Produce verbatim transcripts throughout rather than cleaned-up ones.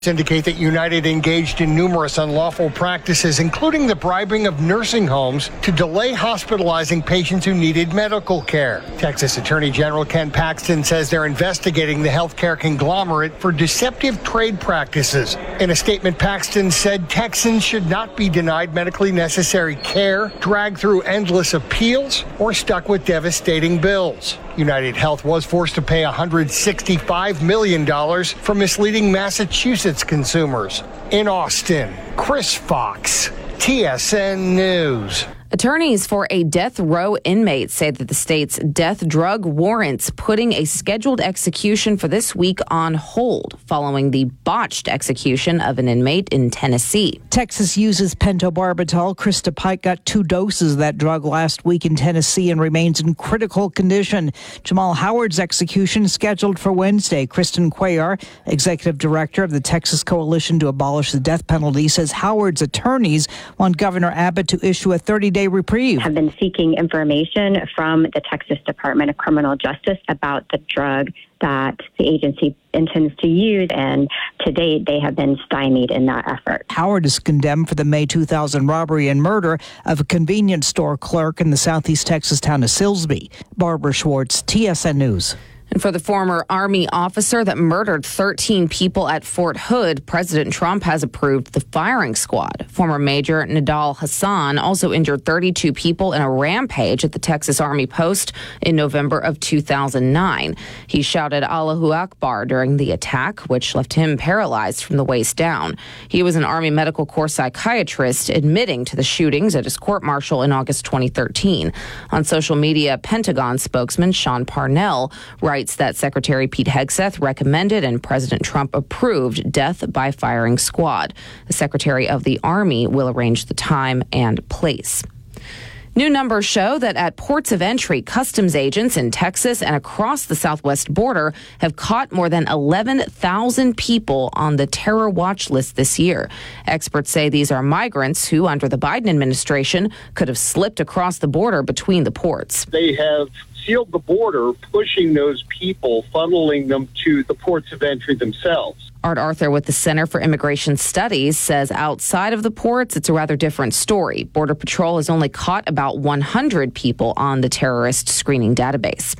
indicate that United engaged in numerous unlawful practices, including the bribing of nursing homes to delay hospitalizing patients who needed medical care. Texas Attorney General Ken Paxton says they're investigating the healthcare conglomerate for deceptive trade practices. In a statement, Paxton said Texans should not be denied medically necessary care, dragged through endless appeals, or stuck with devastating bills. United Health was forced to pay one hundred sixty-five million dollars for misleading Massachusetts consumers. In Austin, Chris Fox, T S N News. Attorneys for a death row inmate say that the state's death drug warrants putting a scheduled execution for this week on hold following the botched execution of an inmate in Tennessee. Texas uses pentobarbital. Krista Pike got two doses of that drug last week in Tennessee and remains in critical condition. Jamal Howard's execution is scheduled for Wednesday. Kristen Cuellar, executive director of the Texas Coalition to Abolish the Death Penalty, says Howard's attorneys want Governor Abbott to issue a thirty-day reprieve. Have been seeking information from the Texas Department of Criminal Justice about the drug that the agency intends to use, and to date they have been stymied in that effort. Howard is condemned for the May two thousand robbery and murder of a convenience store clerk in the southeast Texas town of Silsbee. Barbara Schwartz, T S N News. And for the former Army officer that murdered thirteen people at Fort Hood, President Trump has approved the firing squad. Former Major Nidal Hassan also injured thirty-two people in a rampage at the Texas Army post in November of two thousand nine. He shouted Allahu Akbar during the attack, which left him paralyzed from the waist down. He was an Army Medical Corps psychiatrist admitting to the shootings at his court-martial in August twenty thirteen. On social media, Pentagon spokesman Sean Parnell writes that Secretary Pete Hegseth recommended and President Trump approved death by firing squad. The Secretary of the Army will arrange the time and place. New numbers show that at ports of entry, customs agents in Texas and across the southwest border have caught more than eleven thousand people on the terror watch list this year. Experts say these are migrants who, under the Biden administration, could have slipped across the border between the ports. They have sealed the border, pushing those people, funneling them to the ports of entry themselves. Art Arthur with the Center for Immigration Studies says outside of the ports, it's a rather different story. Border Patrol has only caught about one hundred people on the terrorist screening database.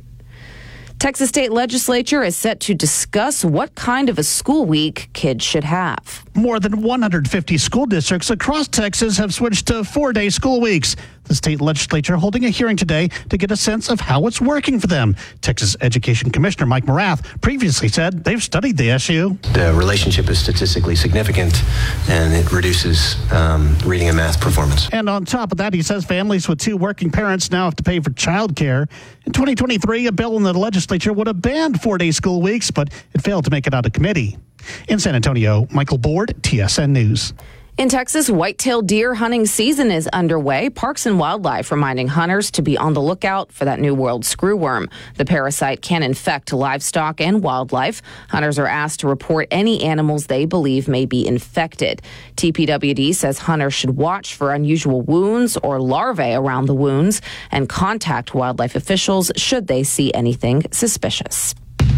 Texas state legislature is set to discuss what kind of a school week kids should have. More than one hundred fifty school districts across Texas have switched to four-day school weeks. The state legislature holding a hearing today to get a sense of how it's working for them. Texas Education Commissioner Mike Morath previously said they've studied the issue. The relationship is statistically significant, and it reduces um, reading and math performance. And on top of that, he says families with two working parents now have to pay for child care. In twenty twenty-three, a bill in the legislature would have banned four-day school weeks, but it failed to make it out of committee. In San Antonio, Michael Board, T S N News. In Texas, white-tailed deer hunting season is underway. Parks and Wildlife reminding hunters to be on the lookout for that New World screwworm. The parasite can infect livestock and wildlife. Hunters are asked to report any animals they believe may be infected. T P W D says hunters should watch for unusual wounds or larvae around the wounds and contact wildlife officials should they see anything suspicious.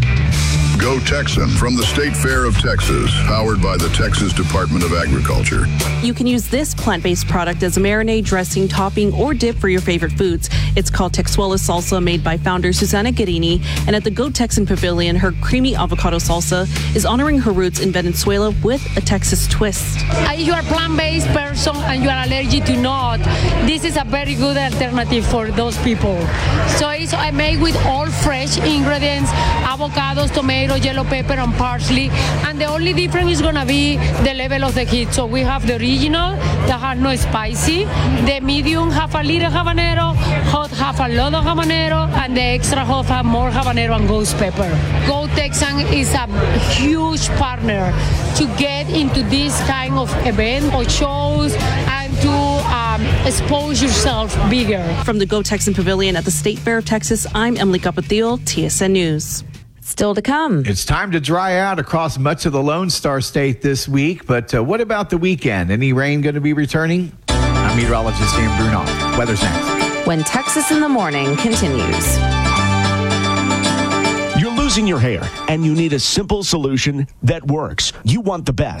Go Texan from the State Fair of Texas, powered by the Texas Department of Agriculture. You can use this plant-based product as a marinade, dressing, topping, or dip for your favorite foods. It's called Texuela Salsa, made by founder Susana Guerini. And at the Go Texan Pavilion, her creamy avocado salsa is honoring her roots in Venezuela with a Texas twist. If you are a plant-based person and you are allergic to nut, this is a very good alternative for those people. So it's made with all fresh ingredients, avocados, tomatoes, yellow pepper and parsley, and the only difference is going to be the level of the heat. So we have the original that has no spicy, the medium have a little habanero, hot have a lot of habanero, and the extra hot have more habanero and ghost pepper. Go Texan is a huge partner to get into this kind of event or shows and to um, expose yourself bigger. From the Go Texan Pavilion at the State Fair of Texas, I'm Emily Capathil, T S N News. Still to come. It's time to dry out across much of the Lone Star State this week, but uh, what about the weekend? Any rain going to be returning? I'm meteorologist Sam Brunoff. Weather's next. When Texas in the Morning continues. You're losing your hair, and you need a simple solution that works. You want the best.